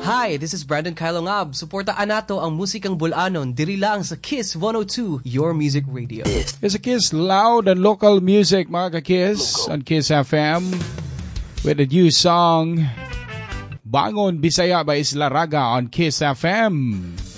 Hi, this is Brandon Kailongab. Suportaan nato ang musikang bulanon diri lang sa Kiss 102, your music radio. It's a Kiss loud and local music, mga ka-Kiss, on Kiss FM with a new song, Bangon Bisaya by Isla Raga on Kiss FM.